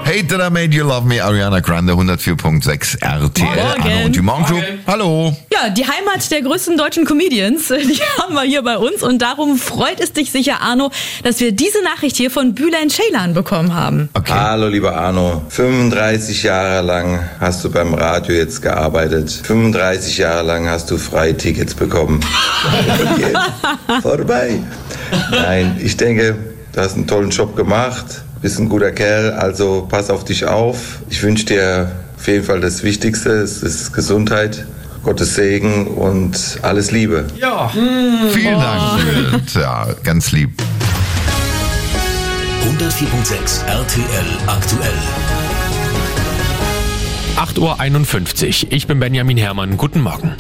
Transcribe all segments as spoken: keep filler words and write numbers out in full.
Hey, Did I Made You Love Me, Ariana Grande, hundertvier Komma sechs R T L. Morgen. Anno und die Morgenshow. Hallo. Ja, die Heimat der größten deutschen Comedians, die haben wir hier bei uns. Und darum freut es dich sicher, Arno, dass wir diese Nachricht hier von Bülent Ceylan bekommen haben. Okay. Hallo, lieber Arno. fünfunddreißig Jahre lang hast du beim Radio jetzt gearbeitet. fünfunddreißig Jahre lang hast du freie Tickets bekommen. Jetzt vorbei. Nein, ich denke, du hast einen tollen Job gemacht. Bist ein guter Kerl, also pass auf dich auf. Ich wünsche dir auf jeden Fall das Wichtigste, es ist Gesundheit, Gottes Segen und alles Liebe. Ja, mmh, vielen oh. Dank. Ja, ganz lieb. hundertvier Komma sechs R T L aktuell. acht Uhr einundfünfzig. Ich bin Benjamin Herrmann. Guten Morgen.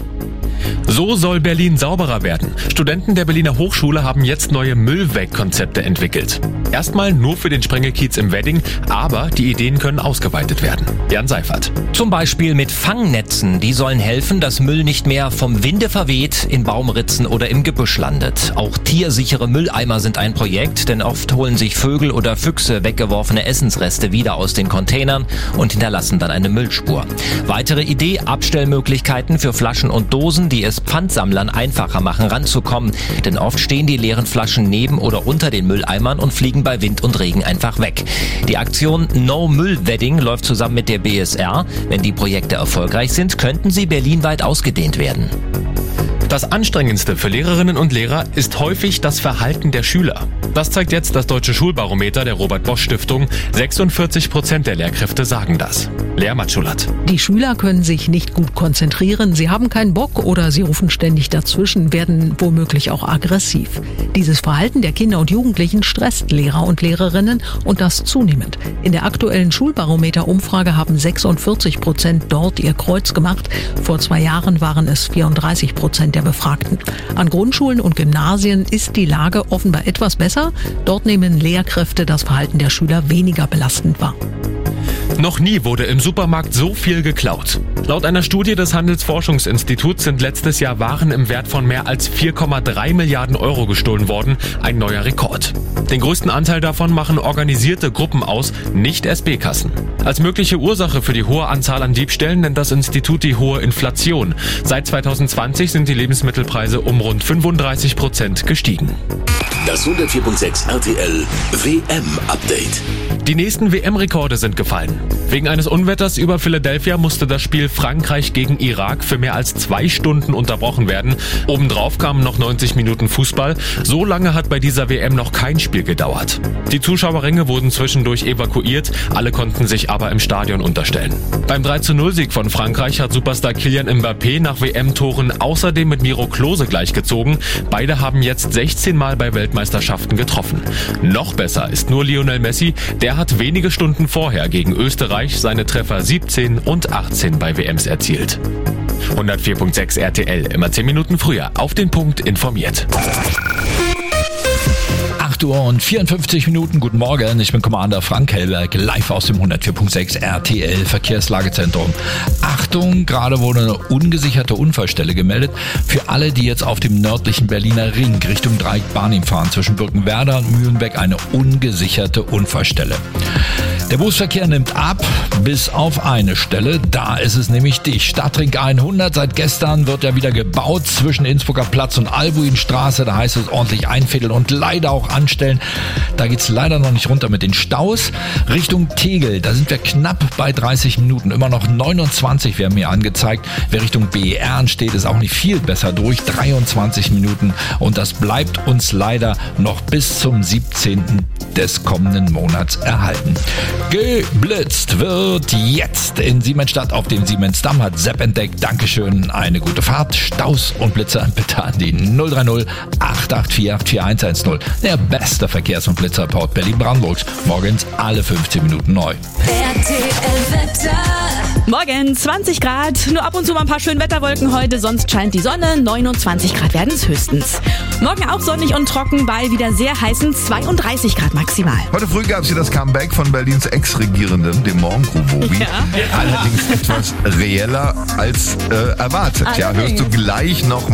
So soll Berlin sauberer werden. Studenten der Berliner Hochschule haben jetzt neue Müllweg-Konzepte entwickelt. Erstmal nur für den Sprengelkiez im Wedding, aber die Ideen können ausgeweitet werden. Jan Seifert. Zum Beispiel mit Fangnetzen. Die sollen helfen, dass Müll nicht mehr vom Winde verweht, in Baumritzen oder im Gebüsch landet. Auch tiersichere Mülleimer sind ein Projekt, denn oft holen sich Vögel oder Füchse weggeworfene Essensreste wieder aus den Containern und hinterlassen dann eine Müllspur. Weitere Idee: Abstellmöglichkeiten für Flaschen und Dosen, die es Pfandsammlern einfacher machen, ranzukommen. Denn oft stehen die leeren Flaschen neben oder unter den Mülleimern und fliegen bei Wind und Regen einfach weg. Die Aktion No Müll Wedding läuft zusammen mit der B S R. Wenn die Projekte erfolgreich sind, könnten sie berlinweit ausgedehnt werden. Das Anstrengendste für Lehrerinnen und Lehrer ist häufig das Verhalten der Schüler. Das zeigt jetzt das Deutsche Schulbarometer der Robert-Bosch-Stiftung. sechsundvierzig Prozent der Lehrkräfte sagen das. Lea Matschulat. Die Schüler können sich nicht gut konzentrieren, sie haben keinen Bock oder sie rufen ständig dazwischen, werden womöglich auch aggressiv. Dieses Verhalten der Kinder und Jugendlichen stresst Lehrer und Lehrerinnen und das zunehmend. In der aktuellen Schulbarometer-Umfrage haben sechsundvierzig Prozent dort ihr Kreuz gemacht. Vor zwei Jahren waren es vierunddreißig Prozent der Befragten. An Grundschulen und Gymnasien ist die Lage offenbar etwas besser. Dort nehmen Lehrkräfte das Verhalten der Schüler weniger belastend wahr. Noch nie wurde im Supermarkt so viel geklaut. Laut einer Studie des Handelsforschungsinstituts sind letztes Jahr Waren im Wert von mehr als vier Komma drei Milliarden Euro gestohlen worden. Ein neuer Rekord. Den größten Anteil davon machen organisierte Gruppen aus, nicht S B-Kassen. Als mögliche Ursache für die hohe Anzahl an Diebstählen nennt das Institut die hohe Inflation. Seit zweitausendzwanzig sind die Lebensmittelpreise um rund fünfunddreißig Prozent gestiegen. Das hundertvier Komma sechs R T L W M-Update. Die nächsten W M-Rekorde sind gefallen. Wegen eines Unwetters über Philadelphia musste das Spiel Frankreich gegen Irak für mehr als zwei Stunden unterbrochen werden. Obendrauf kamen noch neunzig Minuten Fußball. So lange hat bei dieser W M noch kein Spiel gedauert. Die Zuschauerränge wurden zwischendurch evakuiert, alle konnten sich aber im Stadion unterstellen. Beim drei zu null Sieg von Frankreich hat Superstar Kylian Mbappé nach W M-Toren außerdem mit Miro Klose gleichgezogen. Beide haben jetzt sechzehn Mal bei Weltmeisterschaften getroffen. Noch besser ist nur Lionel Messi, der hat wenige Stunden vorher gegen Österreich seine Treffer siebzehn und achtzehn bei W Ms erzielt. hundertvier Komma sechs R T L, immer zehn Minuten früher, auf den Punkt informiert. acht Uhr und vierundfünfzig Minuten, guten Morgen, ich bin Commander Frank Hellberg, live aus dem hundertvier Komma sechs R T L Verkehrslagezentrum. Achtung, gerade wurde eine ungesicherte Unfallstelle gemeldet für alle, die jetzt auf dem nördlichen Berliner Ring Richtung Dreieck Barnim fahren. Zwischen Birkenwerder und Mühlenbeck eine ungesicherte Unfallstelle. Der Busverkehr nimmt ab, bis auf eine Stelle, da ist es nämlich dicht. Stadtring hundert, seit gestern wird ja wieder gebaut zwischen Innsbrucker Platz und Albuinstraße, da heißt es ordentlich einfädeln und leider auch anstellen. Da geht's leider noch nicht runter mit den Staus. Richtung Tegel, da sind wir knapp bei dreißig Minuten, immer noch neunundzwanzig werden mir angezeigt. Wer Richtung B E R ansteht, ist auch nicht viel besser durch, dreiundzwanzig Minuten und das bleibt uns leider noch bis zum siebzehnten des kommenden Monats erhalten. Geblitzt wird jetzt in Siemensstadt auf dem Siemensdamm, hat Sepp entdeckt. Dankeschön, eine gute Fahrt. Staus und Blitzer bitte an die null drei null acht acht vier acht vier eins eins null. Der beste Verkehrs- und Blitzerport Berlin-Brandenburgs. Morgens alle fünfzehn Minuten neu. R T L-Wetter. Morgen zwanzig Grad, nur ab und zu mal ein paar schöne Wetterwolken heute, sonst scheint die Sonne, neunundzwanzig Grad werden es höchstens. Morgen auch sonnig und trocken bei wieder sehr heißen zweiunddreißig Grad maximal. Heute früh gab es hier das Comeback von Berlins Ex-Regierenden, dem Morgenkuh-Bobi. Ja. Allerdings etwas reeller als äh, erwartet. Allerdings. Ja, hörst du gleich noch